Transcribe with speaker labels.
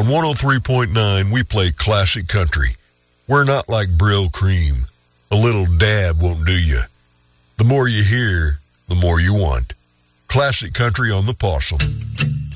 Speaker 1: 103.9, we play classic country. We're not like Brill Cream. A little dab won't do you. The more you hear, the more you want. Classic country on the Possum.